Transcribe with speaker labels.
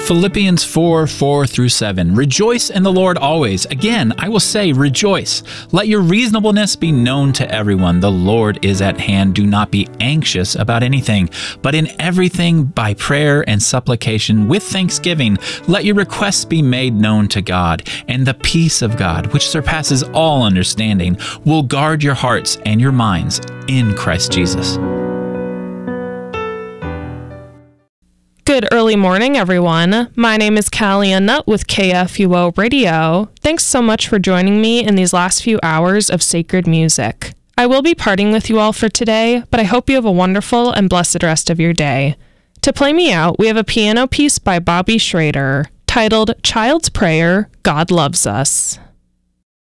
Speaker 1: Philippians 4:4-7. Rejoice in the Lord always. Again, I will say, rejoice. Let your reasonableness be known to everyone. The Lord is at hand. Do not be anxious about anything, but in everything by prayer and supplication with thanksgiving, let your requests be made known to God. And the peace of God, which surpasses all understanding, will guard your hearts and your minds in Christ Jesus.
Speaker 2: Good early morning, everyone. My name is Callie Nutt with KFUO Radio. Thanks so much for joining me in these last few hours of sacred music. I will be parting with you all for today, but I hope you have a wonderful and blessed rest of your day. To play me out, we have a piano piece by Bobby Schrader titled Child's Prayer, God Loves Us.